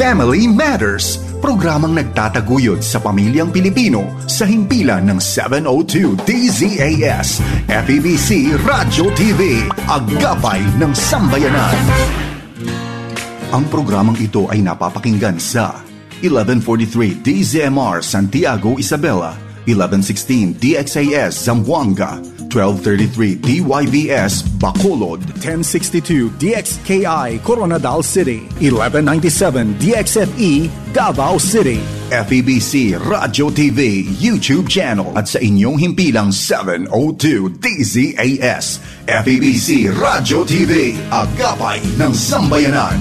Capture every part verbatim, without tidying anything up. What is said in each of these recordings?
Family Matters, programang nagtataguyod sa pamilyang Pilipino sa himpilan ng seven oh two D Z A S, F E B C Radyo T V, Agapay ng Sambayanan. Ang programang ito ay napapakinggan sa eleven forty-three D Z M R Santiago, Isabela, eleven sixteen D X A S Zamboanga, twelve thirty-three D Y V S Bacolod, ten sixty-two D X K I Coronadal City, eleven ninety-seven D X F E Davao City, F E B C Radyo T V YouTube channel at sa inyong himpilang seven oh two D Z A S, F E B C Radyo T V, Agapay ng Sambayanan.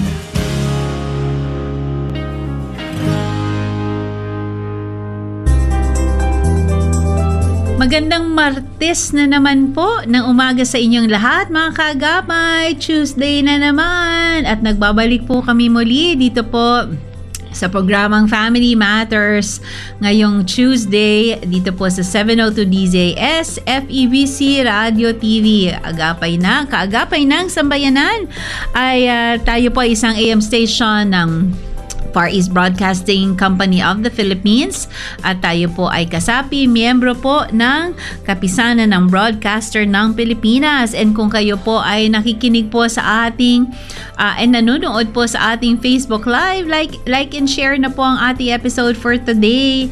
Magandang Martes na naman po ng umaga sa inyong lahat, mga kaagapay. Tuesday na naman at nagbabalik po kami muli dito po sa programang Family Matters ngayong Tuesday dito po sa seven oh two D Z A S, F E B C Radio T V. Agapay na, kaagapay ng Sambayanan ay uh, tayo po isang A M station ng Far East Broadcasting Company of the Philippines at tayo po ay kasapi, miyembro po ng Kapisanan ng Broadcaster ng Pilipinas. And kung kayo po ay nakikinig po sa ating uh, and nanonood po sa ating Facebook Live, like like and share na po ang ating episode for today.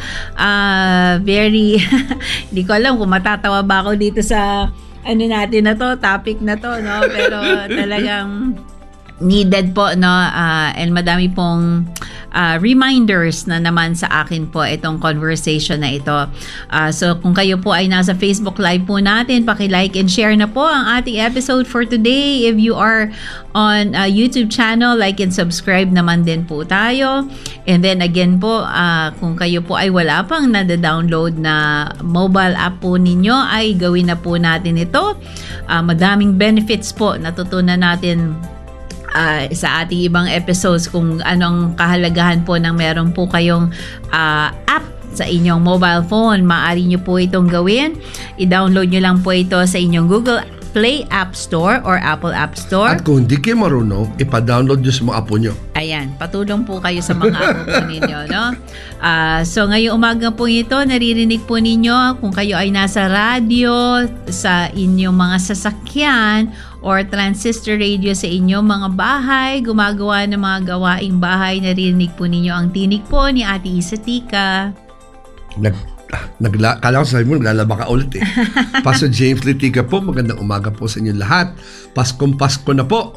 Uh, very, hindi ko alam kung matatawa ba ako dito sa ano natin na to, topic na to, no? Pero talagang needed po, no, uh, and madami pong uh, reminders na naman sa akin po itong conversation na ito. Uh, so kung kayo po ay nasa Facebook Live po natin, paki-like and share na po ang ating episode for today. If you are on uh, YouTube channel, like and subscribe naman din po tayo. And then again po, uh, kung kayo po ay wala pang nada-download na mobile app po ninyo, ay gawin na po natin ito. Uh, madaming benefits po natutunan natin Uh, sa ating ibang episodes kung anong kahalagahan po ng meron po kayong uh, app sa inyong mobile phone. Maaari nyo po itong gawin. I-download nyo lang po ito sa inyong Google Play App Store or Apple App Store. At kung hindi kayo marunong, ipa-download nyo sa mga apo nyo. Ayan, patulong po kayo sa mga apo po ninyo, no? Uh, so ngayong umaga po ito, naririnig po ninyo kung kayo ay nasa radyo, sa inyong mga sasakyan, or transistor radio sa inyong mga bahay, gumagawa ng mga gawaing bahay, naririnig po ninyo ang tinig po ni Ate Isa Tika. Nag, nagla, kala ko sabi mo, naglalaba ka ulit eh. Pastor James Litica po, magandang umaga po sa inyo lahat. Paskong Pasko na po.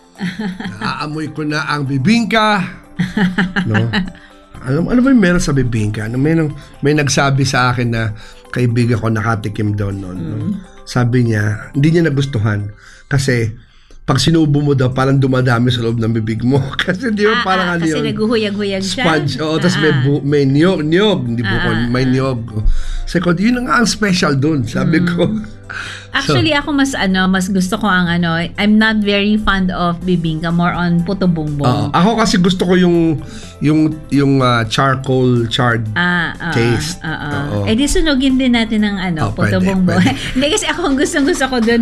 Naaamoy ko na ang bibingka. No? Ano, ano ba yung meron sa bibingka? Ano, may, may nagsabi sa akin na kaibigan ko nakatikim doon noon. Mm. No? Sabi niya, hindi niya nagustuhan. Kasi pag sinubo mo daw, parang dumadami sa loob ng bibig mo. Kasi di ba ah, parang ah, ano kasi yun? Kasi naguhuyag-huyag siya. Sponge. Oo, ah, tapos may, bu- may niyog, niyog. Hindi ah, bukol, ah, may niyog. Sabi ko, yun nga ang special dun. Sabi mm. ko. Actually, so, ako mas ano, mas gusto ko ang ano, I'm not very fond of bibingka, more on puto bongbong. Uh, ako kasi gusto ko yung yung yung uh, charcoal charred ah, uh, taste. Uh, uh, uh. Eh di sunugin din natin ng ano, oh, puto bongbong. Hindi kasi ako ang gustong-gusto ko doon